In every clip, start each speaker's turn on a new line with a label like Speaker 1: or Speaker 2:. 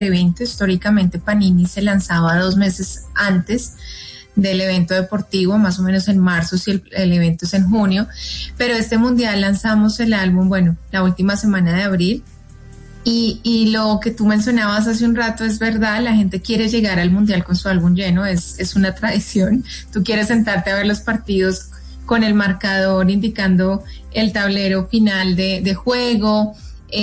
Speaker 1: evento. Históricamente Panini se lanzaba 2 meses antes del evento deportivo, más o menos en marzo, si el evento es en junio, pero este mundial lanzamos el álbum, la última semana de abril, y lo que tú mencionabas hace un rato es verdad, la gente quiere llegar al mundial con su álbum lleno, es una tradición, tú quieres sentarte a ver los partidos con el marcador indicando el tablero final de juego,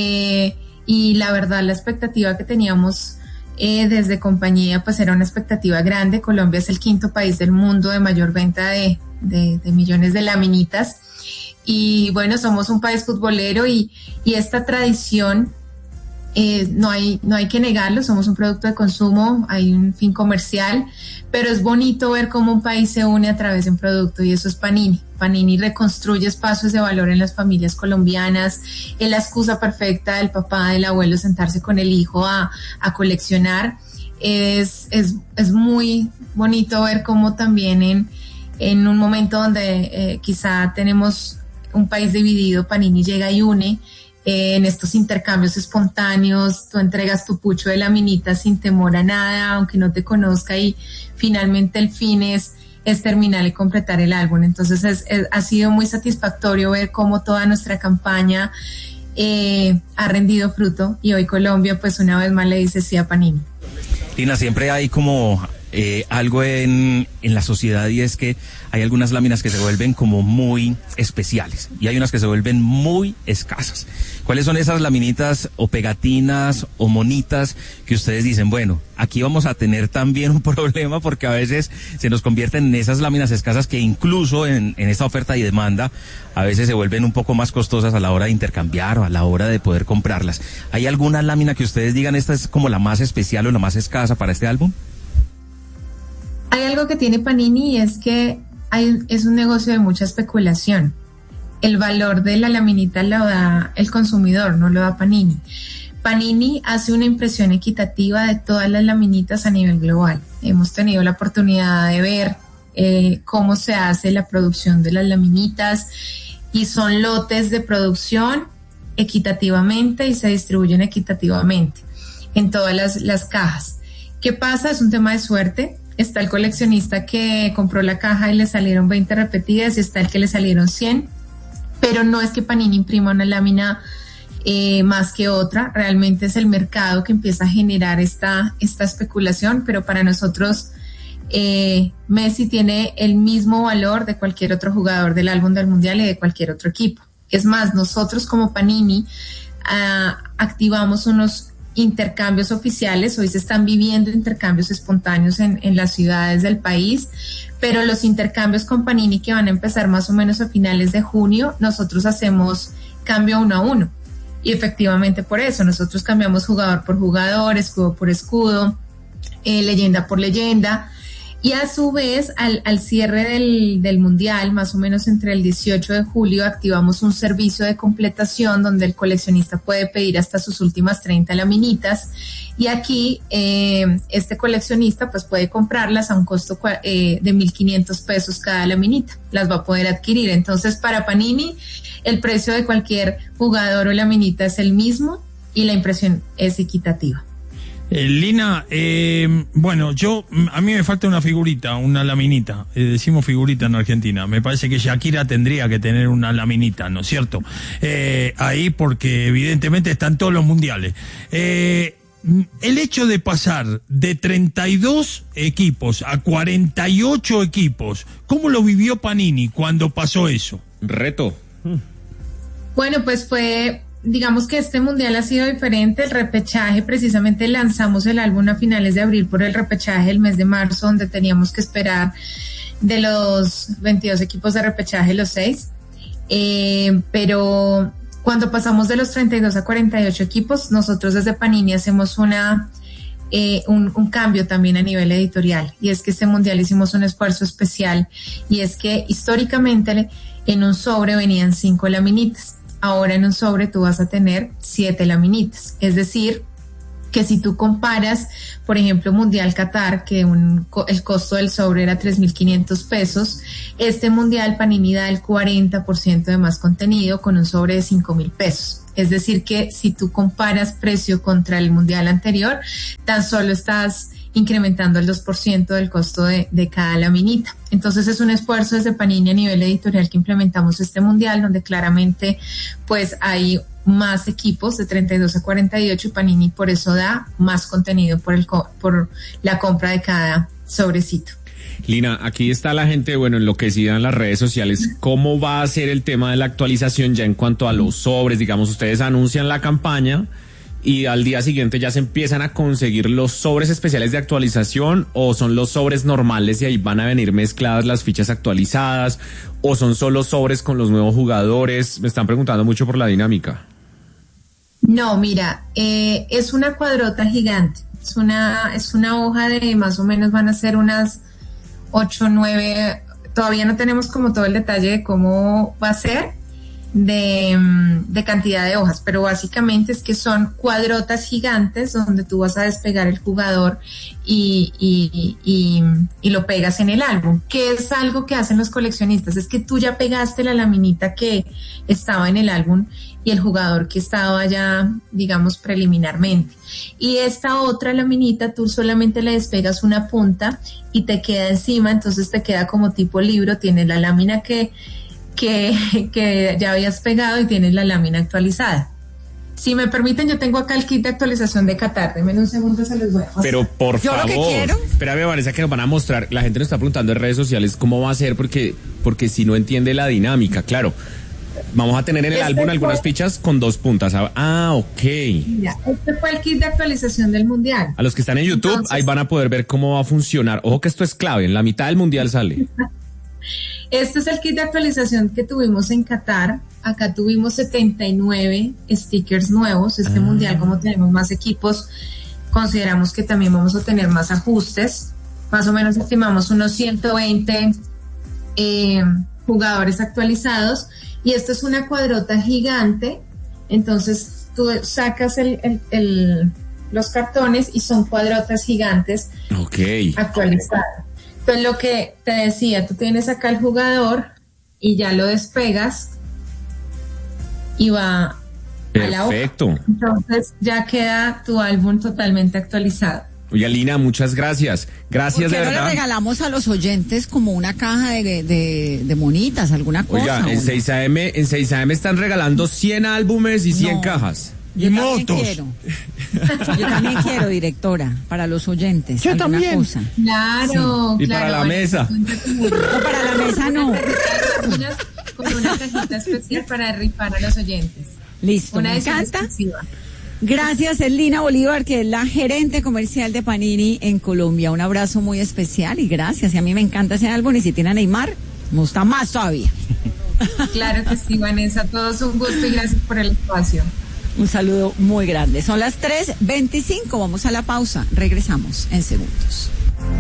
Speaker 1: y la verdad la expectativa que teníamos desde compañía pues era una expectativa grande. Colombia es el 5º país del mundo de mayor venta de millones de laminitas, y somos un país futbolero, y esta tradición no hay que negarlo, somos un producto de consumo, hay un fin comercial, pero es bonito ver cómo un país se une a través de un producto, y eso es Panini. Panini reconstruye espacios de valor en las familias colombianas, es la excusa perfecta del papá, del abuelo, sentarse con el hijo a coleccionar. Es muy bonito ver cómo también en un momento donde quizá tenemos un país dividido, Panini llega y une. En estos intercambios espontáneos, tú entregas tu pucho de laminitas sin temor a nada, aunque no te conozca, y finalmente el fin es terminar y completar el álbum. Entonces ha sido muy satisfactorio ver cómo toda nuestra campaña ha rendido fruto, y hoy Colombia pues una vez más le dice sí a Panini.
Speaker 2: Lina, siempre hay como algo en la sociedad, y es que hay algunas láminas que se vuelven como muy especiales y hay unas que se vuelven muy escasas. ¿Cuáles son esas laminitas o pegatinas o monitas que ustedes dicen, aquí vamos a tener también un problema, porque a veces se nos convierten en esas láminas escasas que incluso en esta oferta y demanda a veces se vuelven un poco más costosas a la hora de intercambiar o a la hora de poder comprarlas? ¿Hay alguna lámina que ustedes digan esta es como la más especial o la más escasa para este álbum?
Speaker 1: Hay algo que tiene Panini, y es que es un negocio de mucha especulación. El valor de la laminita lo da el consumidor, no lo da Panini. Panini hace una impresión equitativa de todas las laminitas a nivel global. Hemos tenido la oportunidad de ver cómo se hace la producción de las laminitas, y son lotes de producción equitativamente y se distribuyen equitativamente en todas las cajas. ¿Qué pasa? Es un tema de suerte. Está el coleccionista que compró la caja y le salieron 20 repetidas, y está el que le salieron 100, pero no es que Panini imprima una lámina más que otra, realmente es el mercado que empieza a generar esta especulación, pero para nosotros Messi tiene el mismo valor de cualquier otro jugador del álbum del mundial y de cualquier otro equipo. Es más, nosotros como Panini activamos unos intercambios oficiales. Hoy se están viviendo intercambios espontáneos en las ciudades del país, pero los intercambios con Panini, que van a empezar más o menos a finales de junio, nosotros hacemos cambio 1 a 1, y efectivamente por eso nosotros cambiamos jugador por jugador, escudo por escudo, leyenda por leyenda, y a su vez al cierre del mundial, más o menos entre el 18 de julio, activamos un servicio de completación donde el coleccionista puede pedir hasta sus últimas 30 laminitas, y aquí este coleccionista pues puede comprarlas a un costo de 1,500 pesos cada laminita, las va a poder adquirir. Entonces para Panini el precio de cualquier jugador o laminita es el mismo, y la impresión es equitativa.
Speaker 3: Lina, a mí me falta una figurita, una laminita, decimos figurita en Argentina, me parece que Shakira tendría que tener una laminita, ¿no es cierto? Ahí, porque evidentemente están todos los mundiales. El hecho de pasar de 32 equipos a 48 equipos, ¿cómo lo vivió Panini cuando pasó eso?
Speaker 2: Reto.
Speaker 1: Bueno, pues digamos que este mundial ha sido diferente. El repechaje, precisamente lanzamos el álbum a finales de abril por el repechaje del mes de marzo, donde teníamos que esperar de los 22 equipos de repechaje los 6, pero cuando pasamos de los 32 a 48 equipos, nosotros desde Panini hacemos un cambio también a nivel editorial, y es que este mundial hicimos un esfuerzo especial, y es que históricamente en un sobre venían 5 laminitas. Ahora en un sobre tú vas a tener 7 laminitas, es decir, que si tú comparas, por ejemplo, Mundial Qatar, que el costo del sobre era 3,500 pesos, este Mundial Panini da el 40% de más contenido con un sobre de 5,000 pesos. Es decir, que si tú comparas precio contra el mundial anterior, tan solo estás incrementando el 2% del costo de cada laminita. Entonces es un esfuerzo desde Panini a nivel editorial que implementamos este mundial, donde claramente pues hay más equipos de 32 a 48 y Panini por eso da más contenido por la compra de cada sobrecito.
Speaker 4: Lina, aquí está la gente, enloquecida en las redes sociales. ¿Cómo va a ser el tema de la actualización ya en cuanto a los sobres? Digamos, ustedes anuncian la campaña y al día siguiente ya se empiezan a conseguir los sobres especiales de actualización, o son los sobres normales y ahí van a venir mezcladas las fichas actualizadas, o son solo sobres con los nuevos jugadores. Me están preguntando mucho por la dinámica.
Speaker 1: No, mira, es una cuadrota gigante. Es una hoja de más o menos van a ser unas 8, 9, todavía no tenemos como todo el detalle de cómo va a ser de cantidad de hojas, pero básicamente es que son cuadrotas gigantes donde tú vas a despegar el jugador y lo pegas en el álbum, que es algo que hacen los coleccionistas, es que tú ya pegaste la laminita que estaba en el álbum y el jugador que estaba ya, digamos, preliminarmente. Y esta otra laminita tú solamente le despegas una punta y te queda encima, entonces te queda como tipo libro, tienes la lámina que ya habías pegado y tienes la lámina actualizada. Si me permiten, yo tengo acá el kit de actualización de Qatar. Denme un segundo, se los voy a mostrar.
Speaker 4: Pero por
Speaker 5: yo
Speaker 4: favor,
Speaker 5: lo que quiero.
Speaker 4: Espérame, Vanessa, que nos van a mostrar. La gente nos está preguntando en redes sociales cómo va a ser, porque si no entiende la dinámica, claro. Vamos a tener en el álbum algunas fichas con 2 puntas. Ah, ok.
Speaker 1: Mira, este fue el kit de actualización del Mundial.
Speaker 4: A los que están en YouTube, entonces, ahí van a poder ver cómo va a funcionar. Ojo que esto es clave, en la mitad del Mundial sale.
Speaker 1: Este es el kit de actualización que tuvimos en Qatar. Acá tuvimos 79 stickers nuevos. Este Mundial, como tenemos más equipos, consideramos que también vamos a tener más ajustes. Más o menos estimamos unos 120 jugadores actualizados. Y esto es una cuadrota gigante. Entonces tú sacas los cartones y son cuadrotas gigantes actualizadas. Entonces lo que te decía, tú tienes acá el jugador y ya lo despegas y va a la hoja.
Speaker 4: Perfecto.
Speaker 1: Entonces ya queda tu álbum totalmente actualizado.
Speaker 4: Oye, Lina, muchas gracias. Gracias, de verdad.
Speaker 5: ¿Por qué no le regalamos a los oyentes como una caja de monitas, alguna cosa?
Speaker 4: Oiga, en 6am están regalando 100 álbumes y 100 cajas.
Speaker 3: Y motos.
Speaker 5: Yo también quiero, directora, para los oyentes.
Speaker 3: Yo también.
Speaker 5: Cosa.
Speaker 1: Claro,
Speaker 4: sí. Y
Speaker 1: claro,
Speaker 4: para la mesa.
Speaker 5: No, para la mesa no.
Speaker 1: Con una cajita especial para rifar a los oyentes.
Speaker 5: Listo, me encanta. Exclusiva. Gracias, Lina Bolívar, que es la gerente comercial de Panini en Colombia. Un abrazo muy especial y gracias. Y a mí me encanta ese álbum y si tiene a Neymar, me gusta más todavía.
Speaker 1: Claro que sí, Vanessa. Todo es un gusto y gracias por el espacio.
Speaker 5: Un saludo muy grande. Son las 3:25. Vamos a la pausa. Regresamos en segundos.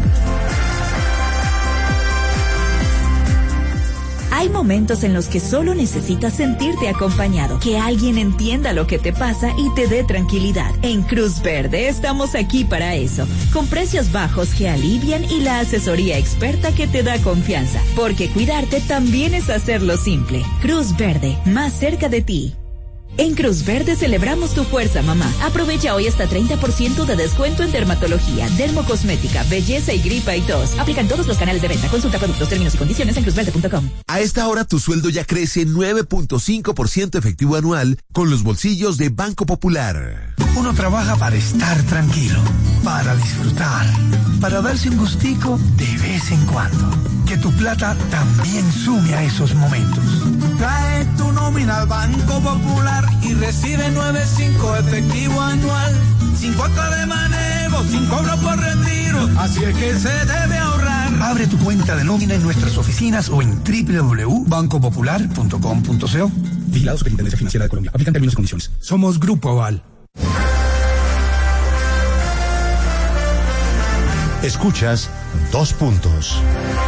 Speaker 6: Hay momentos en los que solo necesitas sentirte acompañado, que alguien entienda lo que te pasa y te dé tranquilidad. En Cruz Verde estamos aquí para eso, con precios bajos que alivian y la asesoría experta que te da confianza, porque cuidarte también es hacerlo simple. Cruz Verde, más cerca de ti. En Cruz Verde celebramos tu fuerza, mamá. Aprovecha hoy hasta 30% de descuento en dermatología, dermocosmética, belleza y gripa y tos. Aplican todos los canales de venta. Consulta productos, términos y condiciones en cruzverde.com.
Speaker 7: A esta hora tu sueldo ya crece 9.5% efectivo anual con los bolsillos de Banco Popular.
Speaker 8: Uno trabaja para estar tranquilo, para disfrutar, para darse un gustico de vez en cuando. Que tu plata también sume a esos momentos.
Speaker 9: Trae tu nómina al Banco Popular y recibe 9.5 efectivo anual, sin cuota de manejo, sin cobro por retiro, así es que se debe ahorrar.
Speaker 8: Abre tu cuenta de nómina en nuestras oficinas o en www.bancopopular.com.co.
Speaker 10: Vigilado Superintendencia Financiera de Colombia. Aplican términos y condiciones.
Speaker 8: Somos Grupo Aval.
Speaker 7: Escuchas 2 puntos.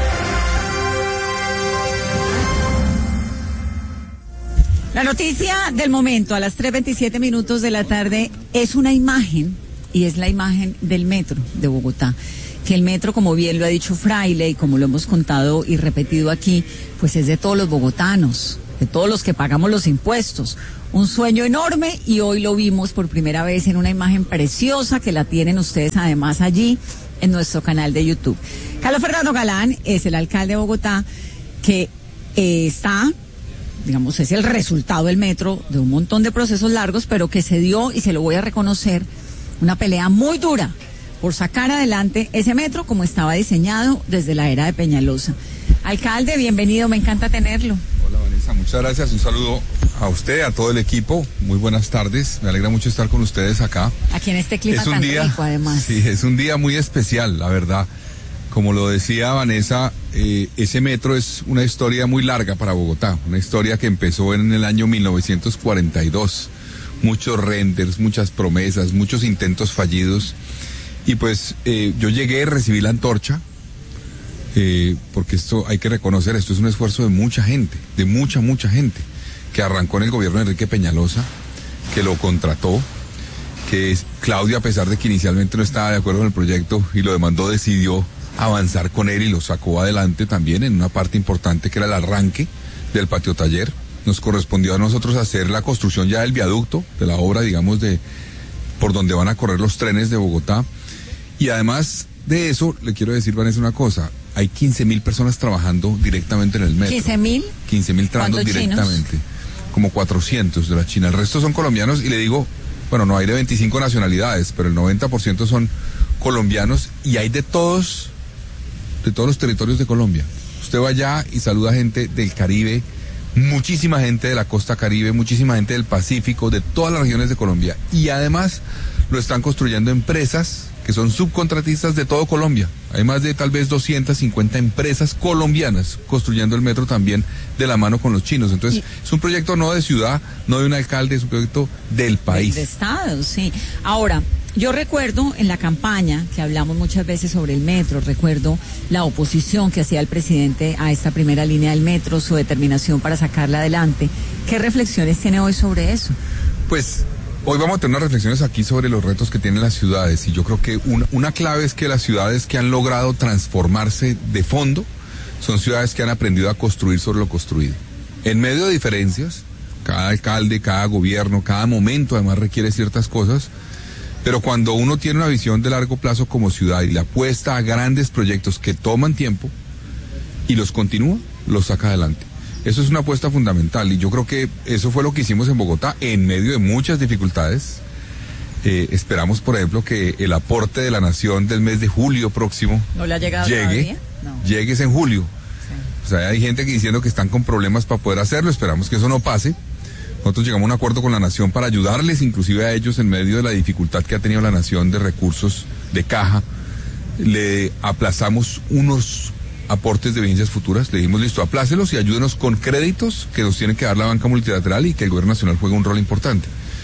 Speaker 5: La noticia del momento a las 3:27 de la tarde es una imagen, y es la imagen del metro de Bogotá. Que el metro, como bien lo ha dicho Fraile y como lo hemos contado y repetido aquí, pues es de todos los bogotanos. de todos los que pagamos los impuestos. Un sueño enorme y hoy lo vimos por primera vez en una imagen preciosa que la tienen ustedes además allí en nuestro canal de YouTube. Carlos Fernando Galán es el alcalde de Bogotá que está, digamos, es el resultado del metro de un montón de procesos largos, pero que se dio, y se lo voy a reconocer, una pelea muy dura por sacar adelante ese metro como estaba diseñado desde la era de Peñalosa. Alcalde, bienvenido, me encanta tenerlo.
Speaker 11: Hola Vanessa, muchas gracias, un saludo a usted, a todo el equipo, muy buenas tardes, me alegra mucho estar con ustedes acá.
Speaker 5: Aquí en este clima tan rico además.
Speaker 11: Sí, es un día muy especial, la verdad. Como lo decía Vanessa, ese metro es una historia muy larga para Bogotá, una historia que empezó en el año 1942. Muchos renders, muchas promesas, muchos intentos fallidos. Y pues yo llegué, recibí la antorcha, porque esto hay que reconocer, esto es un esfuerzo de mucha gente, de mucha gente, que arrancó en el gobierno de Enrique Peñalosa, que lo contrató, que Claudia, a pesar de que inicialmente no estaba de acuerdo con el proyecto y lo demandó, decidió avanzar con él y lo sacó adelante también en una parte importante que era el arranque del patio taller. Nos correspondió a nosotros hacer la construcción ya del viaducto, de la obra, digamos, por donde van a correr los trenes de Bogotá. Y además de eso, le quiero decir, Vanessa, una cosa, hay 15.000 personas trabajando directamente en el metro.
Speaker 5: ¿15.000?
Speaker 11: 15.000 trabajando directamente, como 400 de la China. El resto son colombianos y le digo, bueno, no hay de 25 nacionalidades, pero el 90% son colombianos y hay de todos los territorios de Colombia. Usted va allá y saluda gente del Caribe, muchísima gente de la costa Caribe, muchísima gente del Pacífico, de todas las regiones de Colombia. Y además lo están construyendo empresas que son subcontratistas de todo Colombia. Hay más de tal vez 250 empresas colombianas construyendo el metro también de la mano con los chinos. Entonces, es un proyecto no de ciudad, no de un alcalde, es un proyecto del país.
Speaker 5: De Estado, sí. Ahora, yo recuerdo en la campaña que hablamos muchas veces sobre el metro, recuerdo la oposición que hacía el presidente a esta primera línea del metro, su determinación para sacarla adelante. ¿Qué reflexiones tiene hoy sobre eso?
Speaker 11: Pues hoy vamos a tener unas reflexiones aquí sobre los retos que tienen las ciudades y yo creo que una clave es que las ciudades que han logrado transformarse de fondo son ciudades que han aprendido a construir sobre lo construido. En medio de diferencias, cada alcalde, cada gobierno, cada momento además requiere ciertas cosas. Pero cuando uno tiene una visión de largo plazo como ciudad y le apuesta a grandes proyectos que toman tiempo y los continúa, los saca adelante. Eso es una apuesta fundamental y yo creo que eso fue lo que hicimos en Bogotá en medio de muchas dificultades. Esperamos, por ejemplo, que el aporte de la Nación del mes de julio próximo
Speaker 5: ¿no le ha llegado todavía? No.
Speaker 11: Llegue en julio. O sea, hay gente que diciendo que están con problemas para poder hacerlo, esperamos que eso no pase. Nosotros llegamos a un acuerdo con la Nación para ayudarles inclusive a ellos en medio de la dificultad que ha tenido la Nación de recursos de caja. Le aplazamos unos aportes de vigencias futuras, le dijimos listo, aplácelos y ayúdenos con créditos que nos tiene que dar la banca multilateral y que el gobierno nacional juega un rol importante.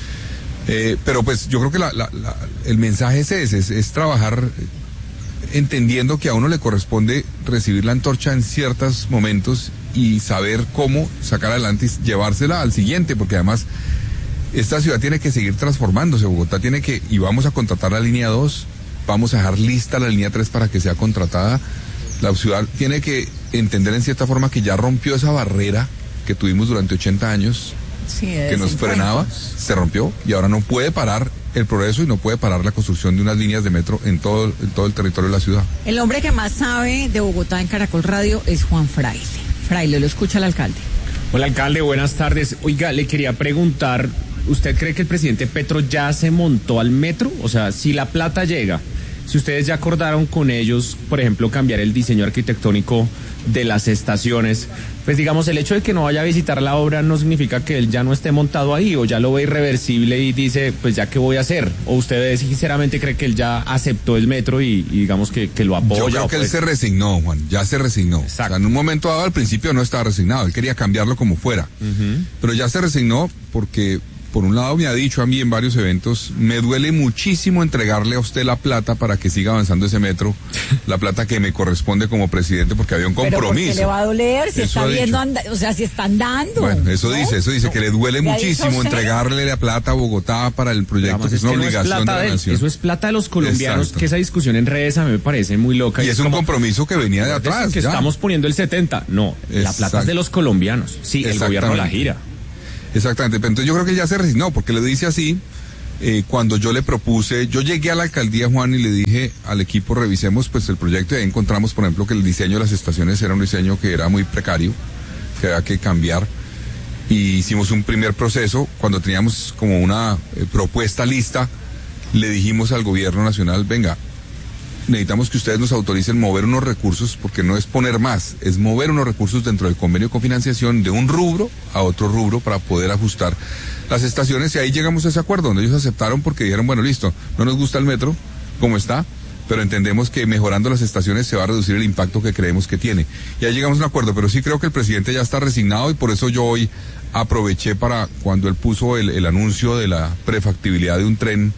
Speaker 11: Pero pues yo creo que el mensaje es ese, es trabajar entendiendo que a uno le corresponde recibir la antorcha en ciertos momentos y saber cómo sacar adelante y llevársela al siguiente, porque además esta ciudad tiene que seguir transformándose. Bogotá tiene que, y vamos a contratar la línea 2, vamos a dejar lista la línea 3 para que sea contratada. La ciudad tiene que entender en cierta forma que ya rompió esa barrera que tuvimos durante 80 años,
Speaker 5: sí,
Speaker 11: que nos frenaba, se rompió y ahora no puede parar el progreso y no puede parar la construcción de unas líneas de metro en todo el territorio de la ciudad.
Speaker 5: El hombre que más sabe de Bogotá en Caracol Radio es Juan Fraile. Fraile, lo escucha el alcalde.
Speaker 4: Hola, alcalde, buenas tardes. Oiga, le quería preguntar, ¿usted cree que el presidente Petro ya se montó al metro? O sea, si la plata llega, si ustedes ya acordaron con ellos, por ejemplo, cambiar el diseño arquitectónico de las estaciones, pues digamos, el hecho de que no vaya a visitar la obra no significa que él ya no esté montado ahí o ya lo ve irreversible y dice, pues ya qué voy a hacer. O usted sinceramente cree que él ya aceptó el metro y digamos que lo apoya.
Speaker 11: Yo creo que él se resignó, Juan, ya se resignó. Exacto. O sea, en un momento dado al principio no estaba resignado, él quería cambiarlo como fuera. Pero ya se resignó porque por un lado me ha dicho a mí en varios eventos, me duele muchísimo entregarle a usted la plata para que siga avanzando ese metro, la plata que me corresponde como presidente, porque había un compromiso. ¿Pero por qué
Speaker 5: le va a doler? Si
Speaker 11: eso
Speaker 5: está viendo, o sea, si están dando.
Speaker 11: Bueno, eso dice que le duele muchísimo entregarle la plata a Bogotá para el proyecto, que es una obligación de la nación.
Speaker 4: Eso es plata de los colombianos. Exacto. Que esa discusión en redes a mí me parece muy loca.
Speaker 11: Y es un compromiso que venía de atrás.
Speaker 4: Que estamos poniendo el 70. No, la plata es de los colombianos. Sí, el gobierno la gira.
Speaker 11: Exactamente, pero entonces yo creo que ya se resignó, porque le dice así, cuando yo le propuse, yo llegué a la alcaldía, Juan, y le dije al equipo, revisemos pues el proyecto, y ahí encontramos, por ejemplo, que el diseño de las estaciones era un diseño que era muy precario, que había que cambiar, y hicimos un primer proceso. Cuando teníamos como una propuesta lista, le dijimos al gobierno nacional, venga, necesitamos que ustedes nos autoricen mover unos recursos, porque no es poner más, es mover unos recursos dentro del convenio de cofinanciación de un rubro a otro rubro para poder ajustar las estaciones, y ahí llegamos a ese acuerdo, donde ellos aceptaron porque dijeron, bueno, listo, no nos gusta el metro como está, pero entendemos que mejorando las estaciones se va a reducir el impacto que creemos que tiene. Y ahí llegamos a un acuerdo, pero sí creo que el presidente ya está resignado, y por eso yo hoy aproveché para, cuando él puso el anuncio de la prefactibilidad de un tren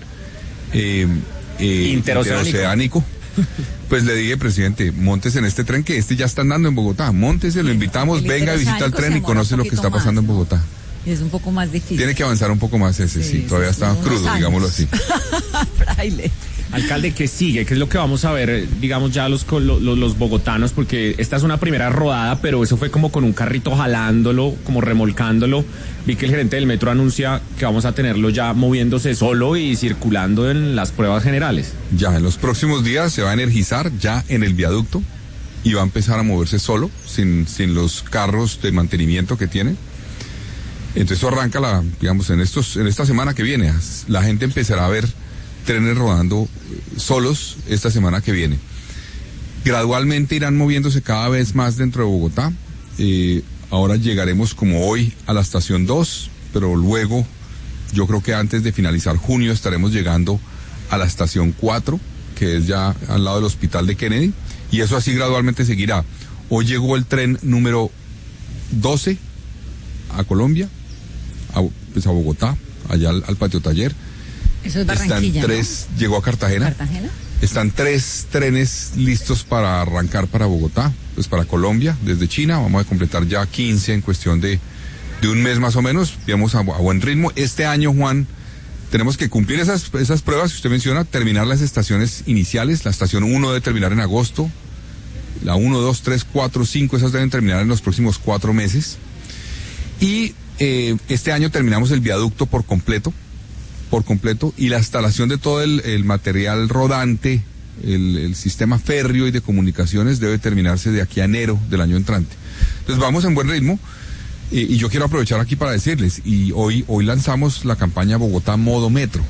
Speaker 11: interoceánico, pues le dije, presidente, móntese en este tren, que ya está andando en Bogotá, móntese, lo invitamos, venga, visita el tren y conoce lo que está pasando en Bogotá.
Speaker 5: Es un poco más difícil.
Speaker 11: Tiene que avanzar un poco más sí, todavía está crudo, digámoslo así.
Speaker 5: Fraile.
Speaker 4: Alcalde, ¿qué sigue? ¿Qué es lo que vamos a ver, digamos, ya los bogotanos? Porque esta es una primera rodada, pero eso fue como con un carrito jalándolo, como remolcándolo. Vi que el gerente del metro anuncia que vamos a tenerlo ya moviéndose solo y circulando en las pruebas generales.
Speaker 11: Ya, en los próximos días se va a energizar ya en el viaducto y va a empezar a moverse solo, sin los carros de mantenimiento que tiene. Entonces eso arranca, digamos, en esta semana que viene. La gente empezará a ver trenes rodando solos esta semana que viene. Gradualmente irán moviéndose cada vez más dentro de Bogotá. Ahora llegaremos como hoy a la estación 2, pero luego, yo creo que antes de finalizar junio, estaremos llegando a la estación 4, que es ya al lado del hospital de Kennedy, y eso así gradualmente seguirá. Hoy llegó el tren número 12 a Colombia, a Bogotá, allá al patio taller.
Speaker 5: Eso es Barranquilla, ¿no?
Speaker 11: Llegó a Cartagena. Están 3 trenes listos para arrancar para Bogotá, pues para Colombia, desde China. Vamos a completar ya 15 en cuestión de un mes más o menos. Vamos a buen ritmo. Este año, Juan, tenemos que cumplir esas pruebas que usted menciona, terminar las estaciones iniciales. La estación 1 debe terminar en agosto. La 1, 2, 3, 4, 5, esas deben terminar en los próximos 4 meses. Y este año terminamos el viaducto por completo, y la instalación de todo el material rodante, el sistema férreo y de comunicaciones debe terminarse de aquí a enero del año entrante. Entonces vamos en buen ritmo, y yo quiero aprovechar aquí para decirles, y hoy lanzamos la campaña Bogotá Modo Metro,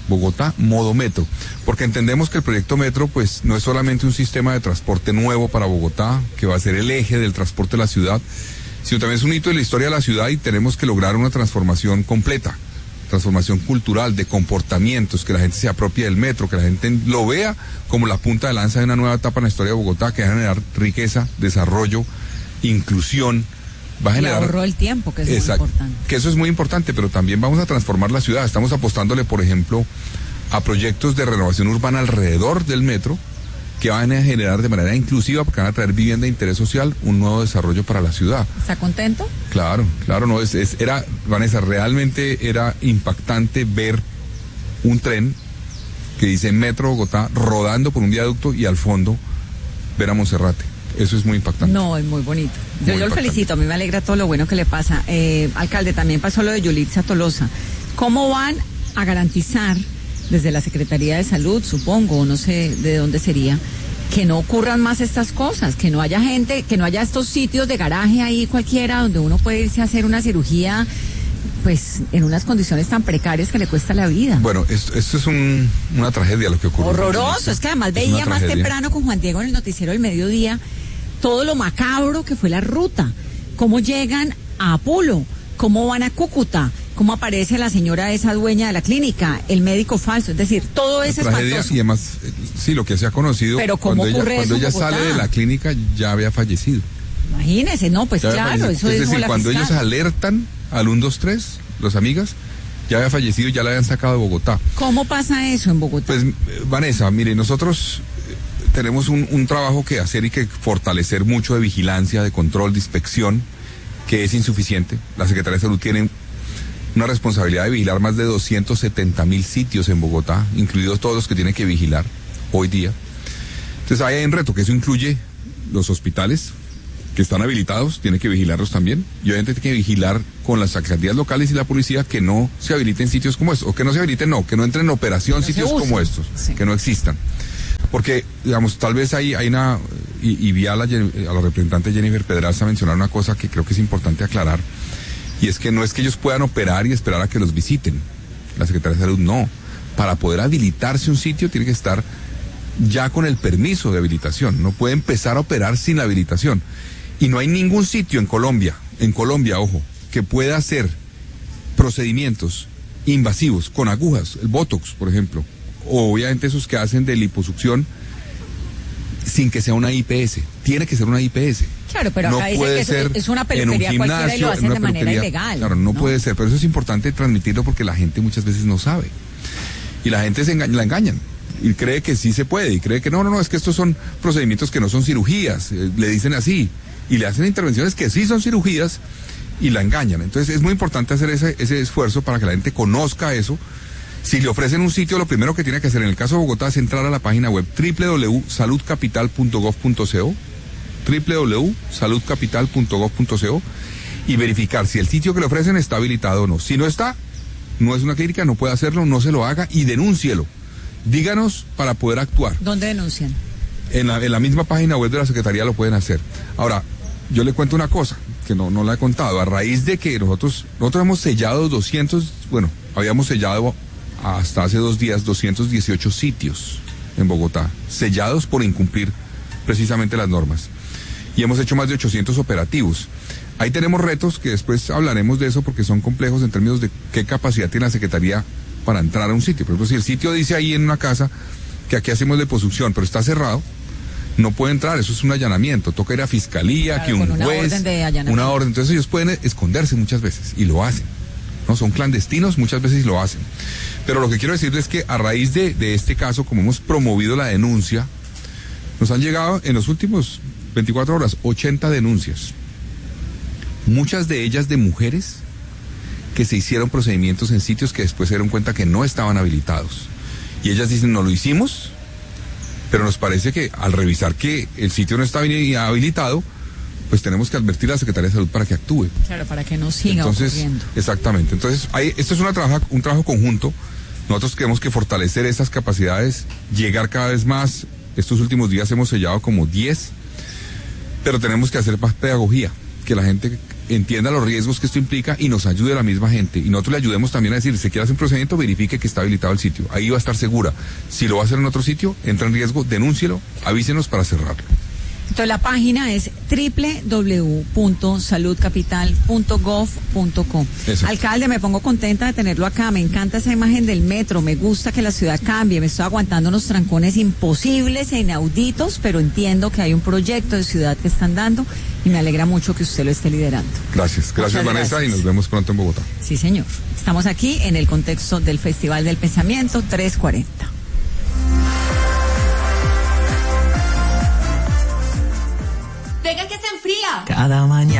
Speaker 11: porque entendemos que el proyecto Metro pues no es solamente un sistema de transporte nuevo para Bogotá, que va a ser el eje del transporte de la ciudad, sino también es un hito de la historia de la ciudad, y tenemos que lograr una transformación completa, transformación cultural, de comportamientos, que la gente se apropie del metro, que la gente lo vea como la punta de lanza de una nueva etapa en la historia de Bogotá, que va a generar riqueza, desarrollo, inclusión, va a generar...
Speaker 5: Y ahorro el tiempo, que es muy importante.
Speaker 11: Que eso es muy importante, pero también vamos a transformar la ciudad. Estamos apostándole, por ejemplo, a proyectos de renovación urbana alrededor del metro, que van a generar de manera inclusiva, porque van a traer vivienda de interés social, un nuevo desarrollo para la ciudad.
Speaker 5: ¿Está contento?
Speaker 11: Claro, no, era, Vanessa, realmente era impactante ver un tren que dice Metro Bogotá rodando por un viaducto, y al fondo ver a Monserrate. Eso es muy impactante.
Speaker 5: No, es muy bonito. Yo lo felicito, a mí me alegra todo lo bueno que le pasa. Alcalde, también pasó lo de Yulitza Tolosa. ¿Cómo van a garantizar, desde la Secretaría de Salud, supongo, no sé de dónde sería, que no ocurran más estas cosas, que no haya gente, que no haya estos sitios de garaje ahí cualquiera donde uno puede irse a hacer una cirugía, pues en unas condiciones tan precarias que le cuesta la vida?
Speaker 11: Bueno, esto es una tragedia lo que ocurre.
Speaker 5: Horroroso, es que además veía más temprano con Juan Diego en el noticiero del mediodía todo lo macabro que fue la ruta, cómo llegan a Apolo, cómo van a Cúcuta, cómo aparece la señora esa dueña de la clínica, el médico falso, es decir, todo eso es espantoso.
Speaker 11: Y además, sí, lo que se ha conocido,
Speaker 5: pero ¿cómo ocurre
Speaker 11: cuando ella sale de la clínica ya había fallecido.
Speaker 5: Imagínese, no, pues claro, eso
Speaker 11: es decir, cuando ellos alertan al 123, los amigas, ya había fallecido y ya la habían sacado de Bogotá.
Speaker 5: ¿Cómo pasa eso en Bogotá?
Speaker 11: Pues, Vanessa, mire, nosotros tenemos un trabajo que hacer y que fortalecer mucho de vigilancia, de control, de inspección, que es insuficiente. La Secretaría de Salud tiene una responsabilidad de vigilar más de 270,000 sitios en Bogotá, incluidos todos los que tiene que vigilar hoy día. Entonces ahí hay un reto, que eso incluye los hospitales que están habilitados, tiene que vigilarlos también, y obviamente tiene que vigilar con las alcaldías locales y la policía que no se habiliten sitios como estos, o que no se habiliten, no, que no entren en operación sitios como estos, sí, que no existan. Porque, digamos, tal vez hay una, y vi a la representante Jennifer Pedraza mencionar una cosa que creo que es importante aclarar, y es que no es que ellos puedan operar y esperar a que los visiten. La Secretaría de Salud no. Para poder habilitarse un sitio tiene que estar ya con el permiso de habilitación. No puede empezar a operar sin la habilitación. Y no hay ningún sitio en Colombia, ojo, que pueda hacer procedimientos invasivos con agujas, el Botox, por ejemplo, o obviamente esos que hacen de liposucción, sin que sea una IPS. Tiene que ser una IPS.
Speaker 5: Claro, pero acá dice que es una peluquería cualquiera y lo hacen de manera ilegal.
Speaker 11: Claro, no puede ser, pero eso es importante transmitirlo porque la gente muchas veces no sabe. Y la gente la engañan. Y cree que sí se puede, y cree que no, es que estos son procedimientos que no son cirugías, le dicen así, y le hacen intervenciones que sí son cirugías, y la engañan. Entonces es muy importante hacer ese esfuerzo para que la gente conozca eso. Si le ofrecen un sitio, lo primero que tiene que hacer en el caso de Bogotá es entrar a la página web www.saludcapital.gov.co, www.saludcapital.gov.co, y verificar si el sitio que le ofrecen está habilitado o no. Si no está, no es una clínica, no puede hacerlo, no se lo haga y denúncielo. Díganos para poder actuar.
Speaker 5: ¿Dónde denuncian?
Speaker 11: En la misma página web de la Secretaría lo pueden hacer. Ahora, yo le cuento una cosa que no la he contado. A raíz de que nosotros hemos sellado habíamos sellado hasta hace 2 días 218 sitios en Bogotá, sellados por incumplir precisamente las normas. Y hemos hecho más de 800 operativos. Ahí tenemos retos que después hablaremos de eso porque son complejos en términos de qué capacidad tiene la Secretaría para entrar a un sitio. Por ejemplo, si el sitio dice ahí en una casa que aquí hacemos liposucción, pero está cerrado, no puede entrar, eso es un allanamiento, toca ir a fiscalía, claro, que un juez, una orden, entonces ellos pueden esconderse muchas veces, y lo hacen, ¿no? Son clandestinos muchas veces y lo hacen. Pero lo que quiero decirles es que a raíz de este caso, como hemos promovido la denuncia, nos han llegado en los últimos 24 horas 80 denuncias, muchas de ellas de mujeres que se hicieron procedimientos en sitios que después se dieron cuenta que no estaban habilitados. Y ellas dicen, no lo hicimos, pero nos parece que al revisar que el sitio no está habilitado, pues tenemos que advertir a la Secretaría de Salud para que actúe.
Speaker 5: Claro, para que no siga ocurriendo.
Speaker 11: Exactamente. Entonces, esto es un trabajo conjunto. Nosotros tenemos que fortalecer esas capacidades, llegar cada vez más. Estos últimos días hemos sellado como 10, pero tenemos que hacer más pedagogía, que la gente entienda los riesgos que esto implica y nos ayude a la misma gente. Y nosotros le ayudemos también a decir, si quiere hacer un procedimiento, verifique que está habilitado el sitio. Ahí va a estar segura. Si lo va a hacer en otro sitio, entra en riesgo, denúncielo, avísenos para cerrarlo.
Speaker 5: Entonces la página es www.saludcapital.gov.co. Alcalde, me pongo contenta de tenerlo acá, me encanta esa imagen del metro, me gusta que la ciudad cambie, me estoy aguantando unos trancones imposibles e inauditos, pero entiendo que hay un proyecto de ciudad que están dando y me alegra mucho que usted lo esté liderando.
Speaker 11: Gracias Vanessa, y nos vemos pronto en Bogotá.
Speaker 5: Sí, señor. Estamos aquí en el contexto del Festival del Pensamiento 340.
Speaker 12: Venga que se enfría.
Speaker 13: Cada mañana.